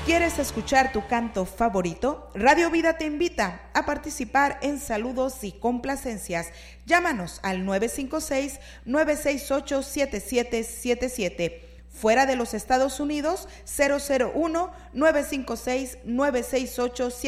¿Quieres escuchar tu canto favorito? Radio Vida te invita a participar en saludos y complacencias. Llámanos al 956-968-7777. Fuera de los Estados Unidos, 001-956-968-7777.